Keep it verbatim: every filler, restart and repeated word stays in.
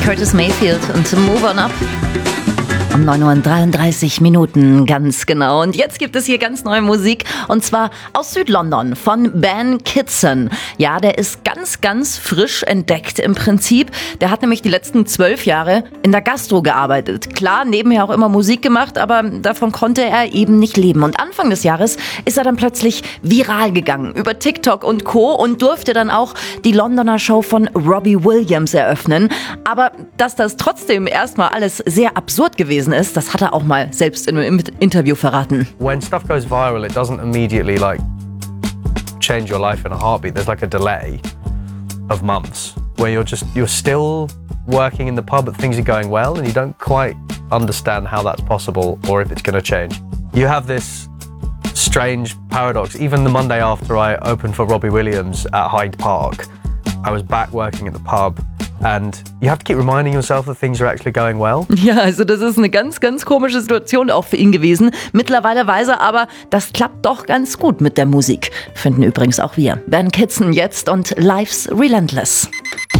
Curtis Mayfield und Move On Up. Um neun Uhr und dreiunddreißig Minuten, ganz genau. Und jetzt gibt es hier ganz neue Musik, und zwar aus Südlondon von Ben Kitson. Ja, der ist ganz, ganz frisch entdeckt im Prinzip. Der hat nämlich die letzten zwölf Jahre in der Gastro gearbeitet. Klar, nebenher auch immer Musik gemacht, aber davon konnte er eben nicht leben. Und Anfang des Jahres ist er dann plötzlich viral gegangen über TikTok und Co. und durfte dann auch die Londoner Show von Robbie Williams eröffnen. Aber dass das trotzdem erstmal alles sehr absurd gewesen ist, das hat er auch mal selbst in einem Interview verraten. When stuff goes viral, it doesn't immediately like change your life in a heartbeat. There's like a delay of months where you're just you're still working in the pub, but things are going well, and you don't quite understand how that's possible or if it's going to change. You have this strange paradox. Even the Monday after I opened for Robbie Williams at Hyde Park, I was back working at the pub. And you have to keep reminding yourself that things are actually going well. Ja, also das ist eine ganz, ganz komische Situation auch für ihn gewesen. Mittlerweile weiß er aber, das klappt doch ganz gut mit der Musik. Finden übrigens auch wir. Ben Kitson jetzt und Life's Relentless.